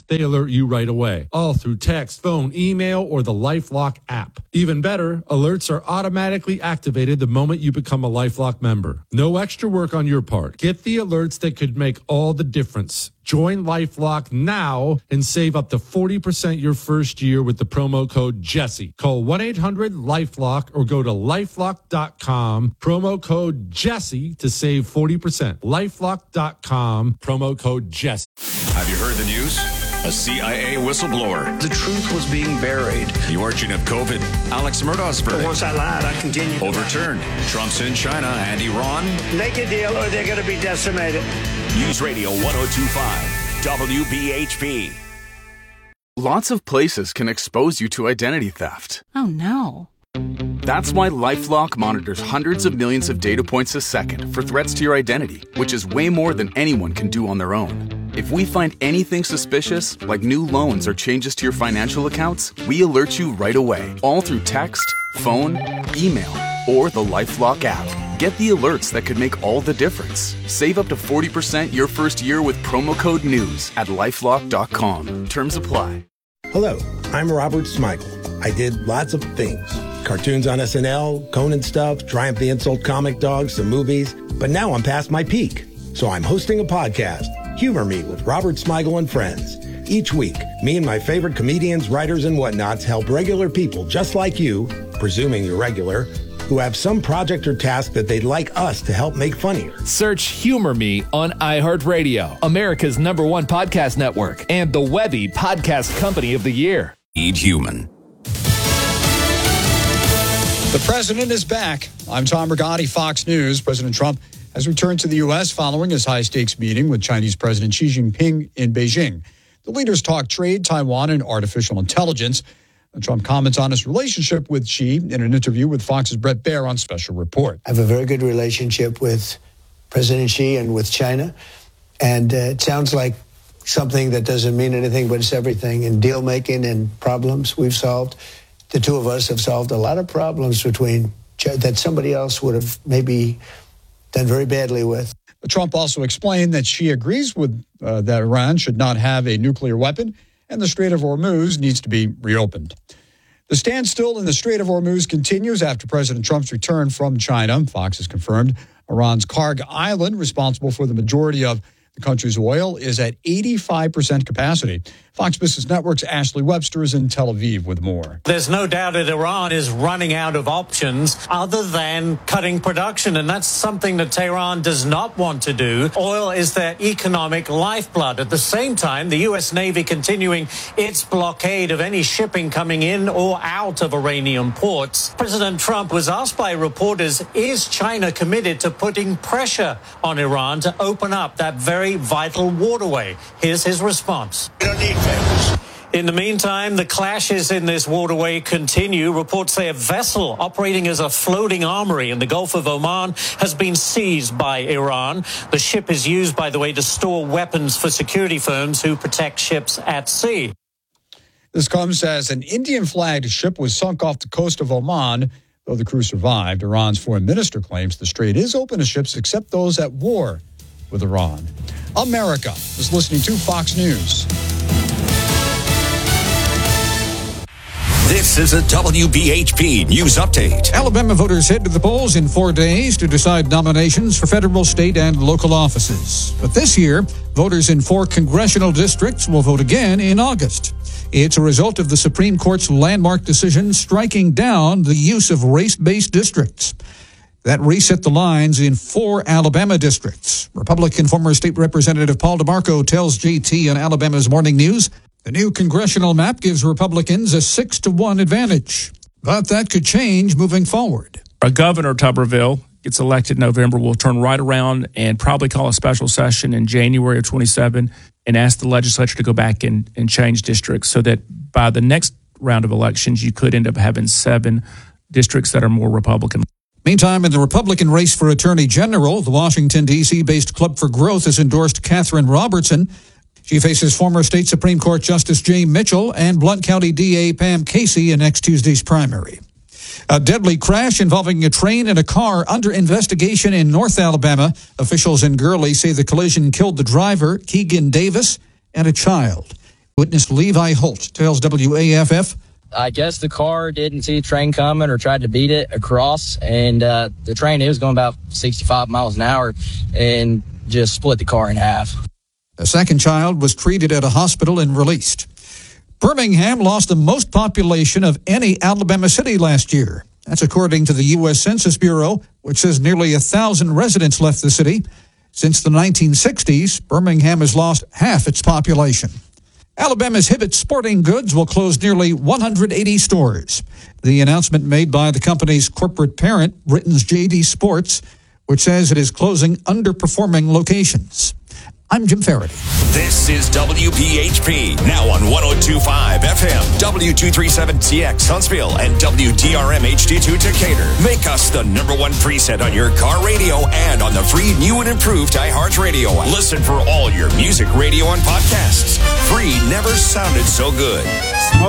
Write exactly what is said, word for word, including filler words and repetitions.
they alert you right away, all through text, phone, email, or the LifeLock app. Even better, alerts are automatically activated the moment you become a LifeLock member. No extra work on your part. Get the alerts that could make all the difference. Join LifeLock now and save up to forty percent your first year with the promo code Jesse. Call one eight hundred LifeLock or go to lifelock dot com, promo code Jesse to save forty percent. lifelock dot com, promo code Jesse. Have you heard the news? A C I A whistleblower. The truth was being buried. The origin of COVID. Alex Murdaugh's verdict. Once I lied, I continue. Overturned. Trump's in China and Iran. Make a deal or they're going to be decimated. News Radio one oh two point five, W B H P. Lots of places can expose you to identity theft. Oh, no. That's why LifeLock monitors hundreds of millions of data points a second for threats to your identity, which is way more than anyone can do on their own. If we find anything suspicious, like new loans or changes to your financial accounts, we alert you right away, all through text, phone, email, or the LifeLock app. Get the alerts that could make all the difference. Save up to forty percent your first year with promo code NEWS at lifelock dot com. Terms apply. Hello, I'm Robert Smigel. I did lots of things. Cartoons on S N L, Conan stuff, Triumph the Insult comic dogs, some movies. But now I'm past my peak. So I'm hosting a podcast, Humor Me with Robert Smigel and Friends. Each week, me and my favorite comedians, writers, and whatnots help regular people just like you, presuming you're regular, who have some project or task that they'd like us to help make funnier. Search Humor Me on iHeartRadio, America's number one podcast network, and the Webby Podcast Company of the Year. Eat human. The president is back. I'm Tom Rigotti, Fox News. President Trump has returned to the U S following his high-stakes meeting with Chinese President Xi Jinping in Beijing. The leaders talked trade, Taiwan, and artificial intelligence. Trump comments on his relationship with Xi in an interview with Fox's Bret Baier on Special Report. I have a very good relationship with President Xi and with China. And uh, it sounds like something that doesn't mean anything, but it's everything. In deal-making and problems we've solved, the two of us have solved a lot of problems between that somebody else would have maybe done very badly with. Trump also explained that Xi agrees with uh, that Iran should not have a nuclear weapon, and the Strait of Hormuz needs to be reopened. The standstill in the Strait of Hormuz continues after President Trump's return from China. Fox has confirmed Iran's Karg Island, responsible for the majority of the country's oil, is at eighty-five percent capacity. Fox Business Network's Ashley Webster is in Tel Aviv with more. There's no doubt that Iran is running out of options other than cutting production, and that's something that Tehran does not want to do. Oil is their economic lifeblood. At the same time, the U S Navy continuing its blockade of any shipping coming in or out of Iranian ports. President Trump was asked by reporters, is China committed to putting pressure on Iran to open up that very vital waterway? Here's his response. We don't need favors. In the meantime, the clashes in this waterway continue. Reports say a vessel operating as a floating armory in the Gulf of Oman has been seized by Iran. The ship is used, by the way, to store weapons for security firms who protect ships at sea. This comes as an Indian-flagged ship was sunk off the coast of Oman. Though the crew survived, Iran's foreign minister claims the strait is open to ships except those at war with Iran. America is listening to Fox News. This is a W B H P News Update. Alabama voters head to the polls in four days to decide nominations for federal, state, and local offices. But this year, voters in four congressional districts will vote again in August. It's a result of the Supreme Court's landmark decision striking down the use of race-based districts. That reset the lines in four Alabama districts. Republican former state representative Paul DeMarco tells J T on Alabama's Morning News the new congressional map gives Republicans a six to one advantage. But that could change moving forward. A Governor Tuberville gets elected in November will turn right around and probably call a special session in January of twenty-seven and ask the legislature to go back and, and change districts so that by the next round of elections, you could end up having seven districts that are more Republican. Meantime, in the Republican race for Attorney General, the Washington, D C-based Club for Growth has endorsed Catherine Robertson. She faces former state Supreme Court Justice Jay Mitchell and Blount County D A Pam Casey in next Tuesday's primary. A deadly crash involving a train and a car under investigation in North Alabama. Officials in Gurley say the collision killed the driver, Keegan Davis, and a child. Witness Levi Holt tells W A F F. I guess the car didn't see a train coming or tried to beat it across, and uh, the train, it was going about sixty-five miles an hour and just split the car in half. A second child was treated at a hospital and released. Birmingham lost the most population of any Alabama city last year. That's according to the U S Census Bureau, which says nearly a thousand residents left the city. Since the nineteen sixties, Birmingham has lost half its population. Alabama's Hibbett Sporting Goods will close nearly one hundred eighty stores. The announcement made by the company's corporate parent, Britain's J D Sports, which says it is closing underperforming locations. I'm Jim Faraday. This is W P H P, now on one oh two point five F M, W two thirty-seven T X Huntsville, and W D R M H D two Decatur. Make us the number one preset on your car radio and on the free new and improved iHeartRadio app. Listen for all your music, radio, and podcasts. Free never sounded so good.